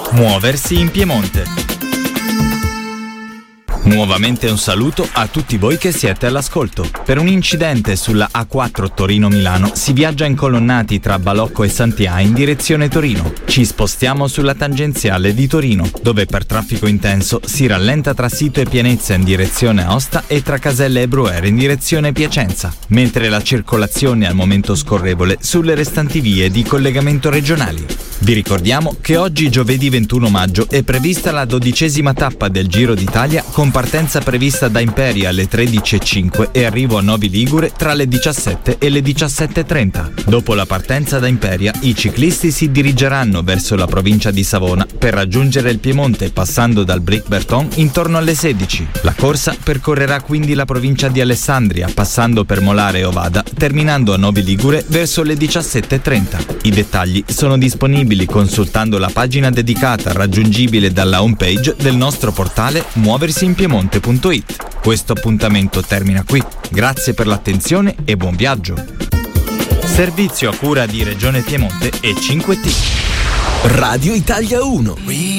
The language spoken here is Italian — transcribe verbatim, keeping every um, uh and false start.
Muoversi in Piemonte. Nuovamente un saluto a tutti voi che siete all'ascolto. Per un incidente sulla A quattro Torino-Milano si viaggia incolonnati tra Balocco e Santià in direzione Torino. Ci spostiamo sulla tangenziale di Torino, dove per traffico intenso si rallenta tra Sito e Pianezza in direzione Aosta e tra Caselle e Bruere in direzione Piacenza, mentre la circolazione è al momento scorrevole sulle restanti vie di collegamento regionali. Vi ricordiamo che oggi, giovedì ventuno maggio, è prevista la dodicesima tappa del Giro d'Italia con partenza prevista da Imperia alle tredici e cinque e arrivo a Novi Ligure tra le diciassette e le diciassette e trenta. Dopo la partenza da Imperia, i ciclisti si dirigeranno verso la provincia di Savona per raggiungere il Piemonte passando dal Bric-Berton intorno alle sedici. La corsa percorrerà quindi la provincia di Alessandria passando per Molare e Ovada, terminando a Novi Ligure verso le diciassette e trenta. I dettagli sono disponibili consultando la pagina dedicata raggiungibile dalla homepage del nostro portale muoversi in piemonte punto it. Questo appuntamento termina qui. Grazie per l'attenzione e buon viaggio. Servizio a cura di Regione Piemonte e cinque T. Radio Italia uno.